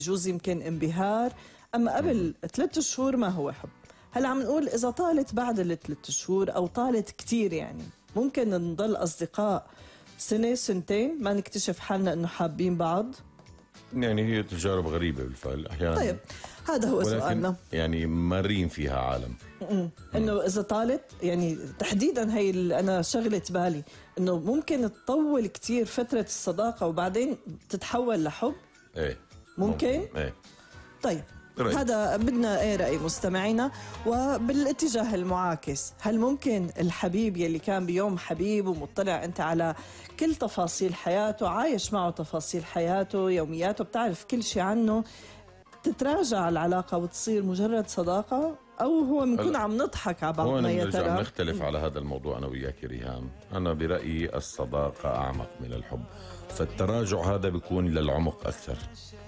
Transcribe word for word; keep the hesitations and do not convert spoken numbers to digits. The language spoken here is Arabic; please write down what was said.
يجوز يمكن انبهار، أما قبل ثلاث شهور ما هو حب. هلا عم نقول إذا طالت بعد الثلاث شهور أو طالت كتير، يعني ممكن نضل أصدقاء سنة سنتين ما نكتشف حالنا إنه حابين بعض. يعني هي تجارب غريبة بالفعل أحيانا. طيب هذا هو سؤالنا، يعني مارين فيها عالم إنه إذا طالت، يعني تحديدا هي اللي أنا شغلت بالي، إنه ممكن تطول كتير فترة الصداقة وبعدين تتحول لحب. إيه ممكن, ممكن. إيه. طيب رأي. هذا بدنا ايه رأي مستمعينا. وبالاتجاه المعاكس، هل ممكن الحبيب يلي كان بيوم حبيب ومطلع انت على كل تفاصيل حياته، عايش معه تفاصيل حياته يومياته، بتعرف كل شيء عنه، تتراجع العلاقة وتصير مجرد صداقة، أو هو بنكون عم نضحك على بعضنا؟ يا ترى هون نختلف على هذا الموضوع أنا وياك ريهام. أنا برأيي الصداقة أعمق من الحب، فالتراجع هذا بيكون للعمق أكثر.